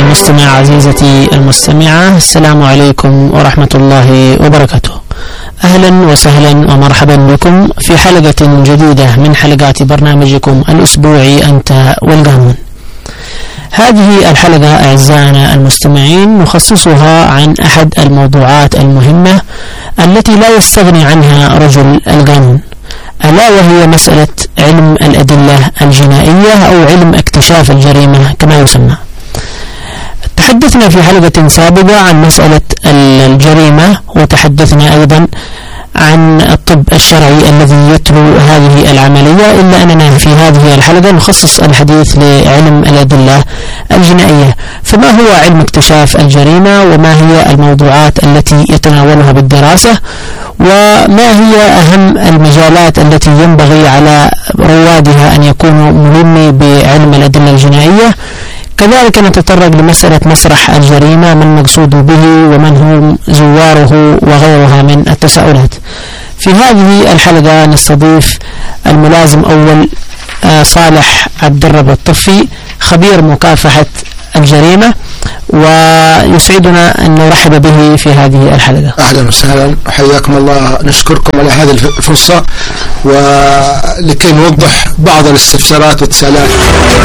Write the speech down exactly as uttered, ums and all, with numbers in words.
المستمع عزيزتي المستمعة، السلام عليكم ورحمة الله وبركاته. أهلا وسهلا ومرحبا بكم في حلقة جديدة من حلقات برنامجكم الأسبوعي أنت والقانون. هذه الحلقة أعزائنا المستمعين نخصصها عن أحد الموضوعات المهمة التي لا يستغني عنها رجل القانون، ألا وهي مسألة علم الأدلة الجنائية أو علم اكتشاف الجريمة كما يسمى. تحدثنا في حلقة سابقة عن مسألة الجريمة، وتحدثنا أيضا عن الطب الشرعي الذي يتلو هذه العملية، إلا أننا في هذه الحلقة نخصص الحديث لعلم الأدلة الجنائية. فما هو علم اكتشاف الجريمة، وما هي الموضوعات التي يتناولها بالدراسة، وما هي أهم المجالات التي ينبغي على روادها أن يكونوا ملمي بعلم الأدلة الجنائية. كذلك نتطرق لمسألة مسرح الجريمة، من مقصود به ومن هم زواره وغيرها من التساؤلات. في هذه الحلقة نستضيف الملازم أول صالح عبد الرب الطفي، خبير مكافحة الجريمة، ويسعدنا أن نرحب به في هذه الحلقة. أهلا وسهلا وحياكم الله. نشكركم على هذه الفرصة، ولكي نوضح بعض الاستفسارات والتساؤلات